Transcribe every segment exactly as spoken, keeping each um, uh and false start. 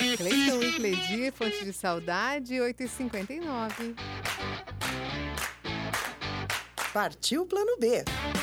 Cleiton e Cledi, Fonte de Saudade, oito e cinquenta e nove. Partiu Plano B.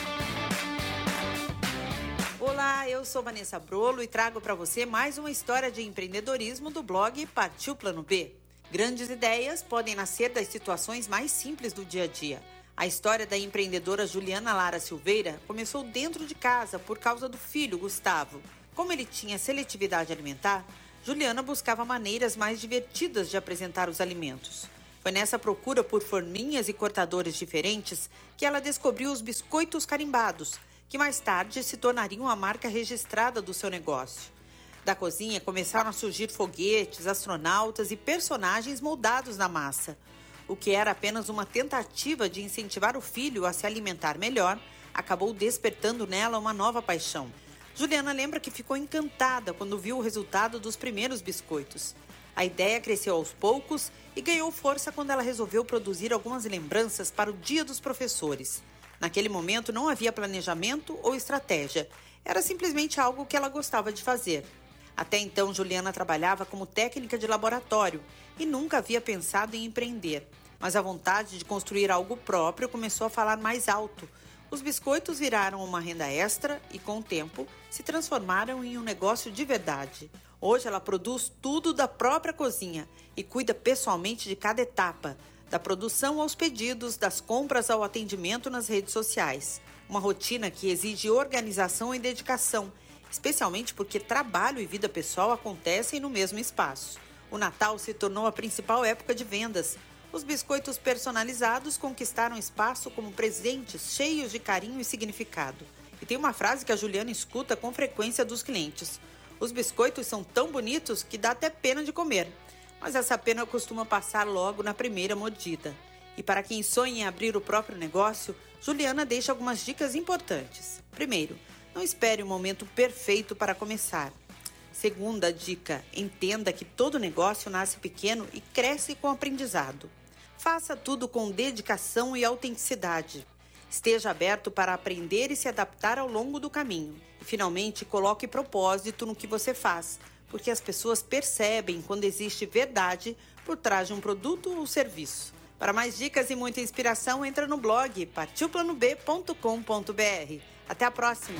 Olá, eu sou Vanessa Brolo e trago para você mais uma história de empreendedorismo do blog Partiu Plano B. Grandes ideias podem nascer das situações mais simples do dia a dia. A história da empreendedora Juliana Lara Silveira começou dentro de casa por causa do filho, Gustavo. Como ele tinha seletividade alimentar, Juliana buscava maneiras mais divertidas de apresentar os alimentos. Foi nessa procura por forminhas e cortadores diferentes que ela descobriu os biscoitos carimbados, que mais tarde se tornariam a marca registrada do seu negócio. Da cozinha começaram a surgir foguetes, astronautas e personagens moldados na massa. O que era apenas uma tentativa de incentivar o filho a se alimentar melhor, acabou despertando nela uma nova paixão. Juliana lembra que ficou encantada quando viu o resultado dos primeiros biscoitos. A ideia cresceu aos poucos e ganhou força quando ela resolveu produzir algumas lembranças para o Dia dos Professores. Naquele momento não havia planejamento ou estratégia, era simplesmente algo que ela gostava de fazer. Até então, Juliana trabalhava como técnica de laboratório e nunca havia pensado em empreender. Mas a vontade de construir algo próprio começou a falar mais alto. Os biscoitos viraram uma renda extra e, com o tempo, se transformaram em um negócio de verdade. Hoje ela produz tudo da própria cozinha e cuida pessoalmente de cada etapa, da produção aos pedidos, das compras ao atendimento nas redes sociais. Uma rotina que exige organização e dedicação, especialmente porque trabalho e vida pessoal acontecem no mesmo espaço. O Natal se tornou a principal época de vendas. Os biscoitos personalizados conquistaram espaço como presentes cheios de carinho e significado. E tem uma frase que a Juliana escuta com frequência dos clientes: os biscoitos são tão bonitos que dá até pena de comer. Mas essa pena costuma passar logo na primeira mordida. E para quem sonha em abrir o próprio negócio, Juliana deixa algumas dicas importantes. Primeiro, não espere o momento perfeito para começar. Segunda dica, entenda que todo negócio nasce pequeno e cresce com aprendizado. Faça tudo com dedicação e autenticidade. Esteja aberto para aprender e se adaptar ao longo do caminho. E, finalmente, coloque propósito no que você faz, porque as pessoas percebem quando existe verdade por trás de um produto ou serviço. Para mais dicas e muita inspiração, entra no blog partiu plano b ponto com ponto b r. Até a próxima!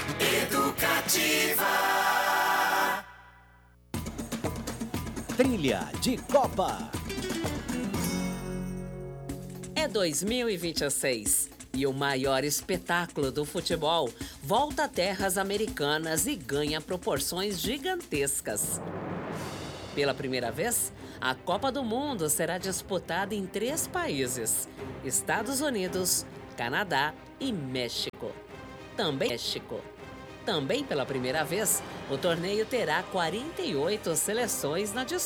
Educativa. Trilha de Copa. É dois mil e vinte e seis e o maior espetáculo do futebol volta a terras americanas e ganha proporções gigantescas. Pela primeira vez, a Copa do Mundo será disputada em três países: Estados Unidos, Canadá e México. Também México. Também pela primeira vez, o torneio terá quarenta e oito seleções na disputa.